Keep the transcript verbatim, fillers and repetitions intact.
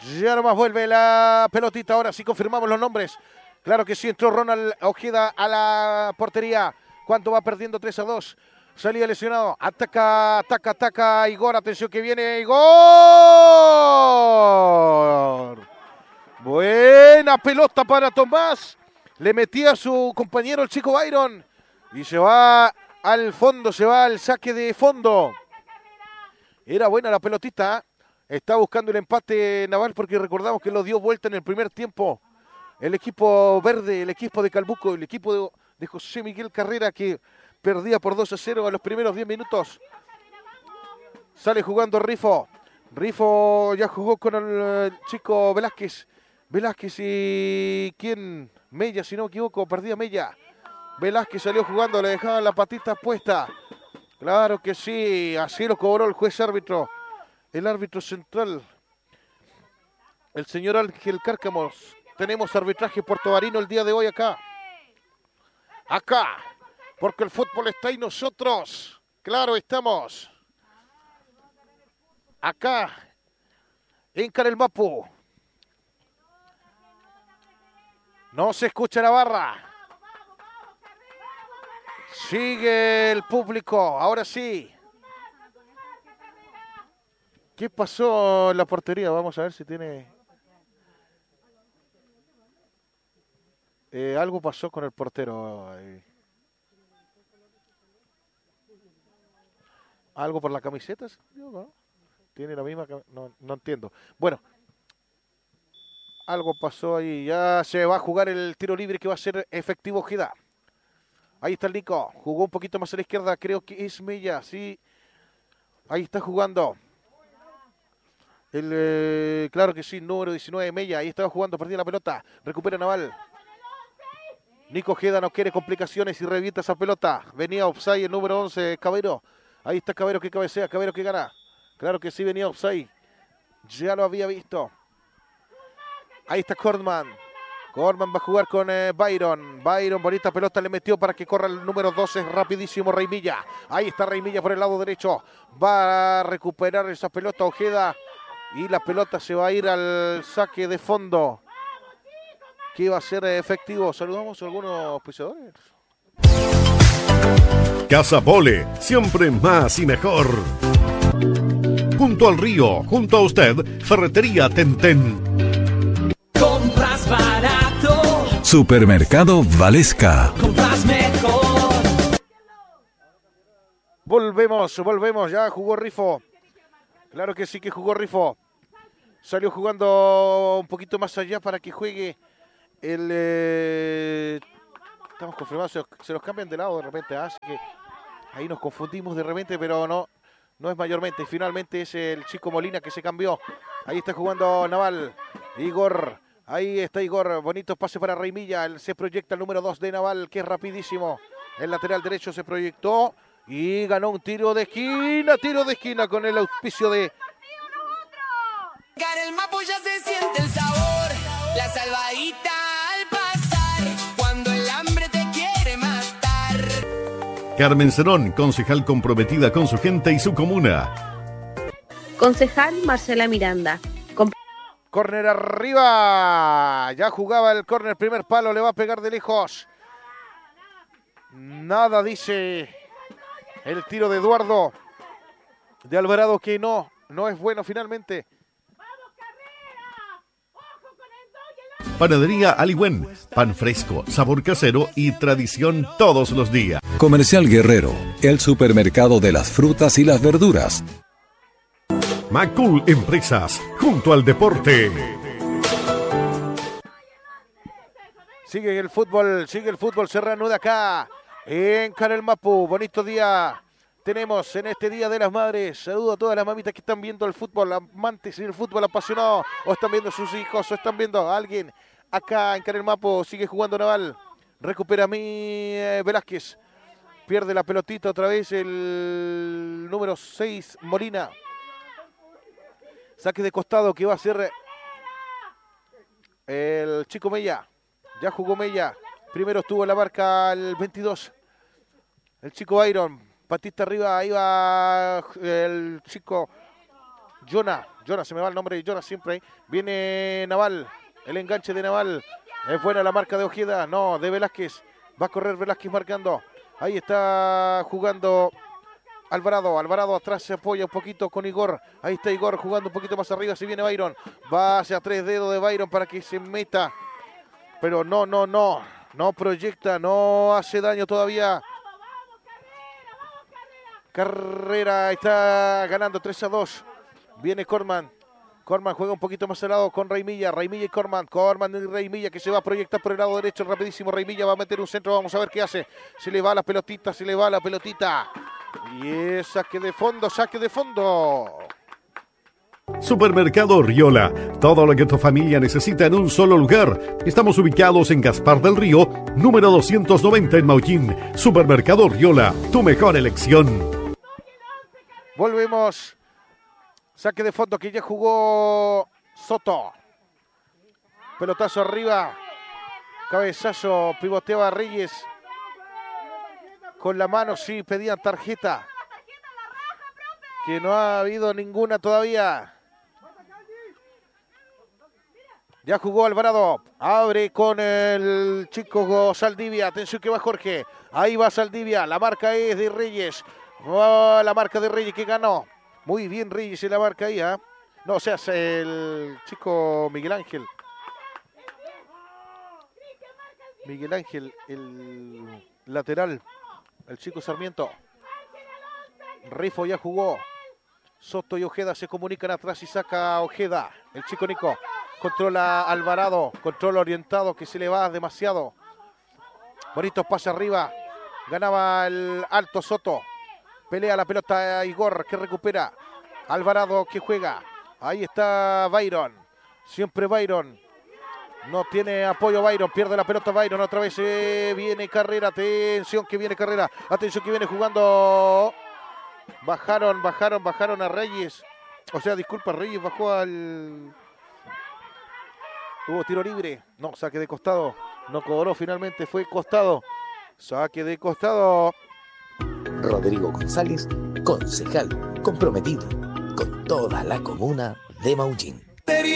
Ya nomás vuelve la pelotita. Ahora sí confirmamos los nombres. Claro que sí, entró Ronald Ojeda a la portería. ¿Cuánto va perdiendo? tres a dos. Salía lesionado. Ataca, ataca, ataca. Igor, atención que viene. Igor. Buena pelota para Tomás. Le metía a su compañero el chico Byron. Y se va al fondo, se va al saque de fondo. Era buena la pelotita. Está buscando el empate Naval porque recordamos que lo dio vuelta en el primer tiempo. El equipo verde, el equipo de Calbuco, el equipo de, de José Miguel Carrera que perdía por dos a cero a los primeros diez minutos. Sale jugando Rifo. Rifo ya jugó con el chico Velázquez. Velázquez y ¿quién? Mella, si no me equivoco, perdía Mella. Velázquez salió jugando, le dejaban la patita puesta. Claro que sí, así lo cobró el juez árbitro. El árbitro central, el señor Ángel Cárcamos. Tenemos arbitraje puertobarino el día de hoy acá. Acá, porque el fútbol está en nosotros. Claro, estamos. Acá, en Carelmapu. No se escucha la barra. Sigue el público, ahora sí. ¿Qué pasó en la portería? Vamos a ver si tiene... Eh, algo pasó con el portero. Eh. ¿Algo por las camisetas? ¿No? Tiene la misma... No, no entiendo. Bueno. Algo pasó ahí. Ya se va a jugar el tiro libre que va a ser efectivo Ojeda. Ahí está el Nico. Jugó un poquito más a la izquierda. Creo que es Mella. Sí. Ahí está jugando. El, eh, claro que sí, número diecinueve, Mella. Ahí estaba jugando, perdía la pelota. Recupera Naval. Nico Ojeda no quiere complicaciones y revienta esa pelota. Venía offside el número once, Cabero. Ahí está Cabero que cabecea, Cabero que gana. Claro que sí, venía offside. Ya lo había visto. Ahí está Cordman. Cordman va a jugar con eh, Byron. Byron, bonita pelota le metió para que corra el número doce, rapidísimo Reymilla. Ahí está Reymilla por el lado derecho. Va a recuperar esa pelota Ojeda. Y la pelota se va a ir al saque de fondo. Que va a ser efectivo. Saludamos a algunos pisadores. Casa Pole, siempre más y mejor. Junto al río, junto a usted, Ferretería Tenten. Compras barato. Supermercado Valesca. Compras mejor. Volvemos, volvemos. Ya jugó Rifo. Claro que sí que jugó Rifo. Salió jugando un poquito más allá para que juegue el... Eh... Estamos confirmados, se, se los cambian de lado de repente, ¿eh? Así que ahí nos confundimos de repente, pero no, no es mayormente. Finalmente es el chico Molina que se cambió. Ahí está jugando Naval. Igor, ahí está Igor. Bonito pase para Reymilla. Se proyecta el número dos de Naval, que es rapidísimo. El lateral derecho se proyectó y ganó un tiro de esquina. Tiro de esquina con el auspicio de... En el Mapu ya se siente el sabor, la salvadita al pasar, cuando el hambre te quiere matar. Carmen Cerón, concejal comprometida con su gente y su comuna. Concejal Marcela Miranda. Com- Córner arriba. Ya jugaba el córner, primer palo, le va a pegar de lejos. Nada, dice el tiro de Eduardo de Alvarado, que no, no es bueno finalmente. Panadería Aligüen, pan fresco, sabor casero y tradición todos los días. Comercial Guerrero, el supermercado de las frutas y las verduras. Macul Empresas, junto al deporte. Sigue el fútbol, sigue el fútbol, se reanuda acá en Carelmapu. Bonito día tenemos en este Día de las Madres. Saludo a todas las mamitas que están viendo el fútbol, amantes del fútbol apasionado, o están viendo a sus hijos, o están viendo a alguien acá en Carelmapu. Sigue jugando Naval, recupera a mí eh, Velázquez, pierde la pelotita otra vez el número seis, Molina. Saque de costado que va a ser el chico Mella. Ya jugó Mella. Primero estuvo en la marca el veintidós. El chico Byron. Patista arriba. Ahí va el chico Jonah. Jonah, se me va el nombre de Jonah siempre ahí. Viene Naval. El enganche de Naval. Es buena la marca de Ojeda. No, de Velázquez. Va a correr Velázquez marcando. Ahí está jugando Alvarado. Alvarado atrás se apoya un poquito con Igor. Ahí está Igor jugando un poquito más arriba. Si viene Byron. Va hacia tres dedos de Byron para que se meta. Pero no, no, no. No proyecta. No hace daño todavía. Carrera está ganando tres a dos. Viene Corman. Corman juega un poquito más al lado con Raimilla. Raimilla y Corman. Corman y Raimilla que se va a proyectar por el lado derecho. Rapidísimo. Raimilla va a meter un centro. Vamos a ver qué hace. Se le va la pelotita. Se le va la pelotita. Y es saque de fondo. Saque de fondo. Supermercado Riola. Todo lo que tu familia necesita en un solo lugar. Estamos ubicados en Gaspar del Río, número doscientos noventa en Maullín. Supermercado Riola. Tu mejor elección. Volvemos. Saque de fondo que ya jugó Soto. Pelotazo arriba. Cabezazo. Pivoteaba Reyes. Con la mano, sí, pedían tarjeta. Que no ha habido ninguna todavía. Ya jugó Alvarado. Abre con el chico Saldivia. Atención que va Jorge. Ahí va Saldivia. La marca es de Reyes. Oh, la marca de Reyes que ganó. Muy bien Reyes en la marca ahí, ¿eh? No, o sea, el chico Miguel Ángel. Miguel Ángel, el lateral. El chico Sarmiento. Rifo ya jugó. Soto y Ojeda se comunican atrás y saca a Ojeda. El chico Nico. Controla Alvarado. Controla orientado que se le va demasiado. Bonito pase arriba. Ganaba el alto Soto. Pelea la pelota Igor que recupera. Alvarado que juega. Ahí está Byron. Siempre Byron. No tiene apoyo Byron. Pierde la pelota Byron. Otra vez eh, viene Carrera. Atención que viene Carrera. Atención que viene jugando. Bajaron, bajaron, bajaron a Reyes. O sea, disculpa, Reyes bajó al... Hubo tiro libre. No, saque de costado. No cobró finalmente. Fue costado. Saque de costado. Rodrigo González, concejal comprometido con toda la comuna de Maullín.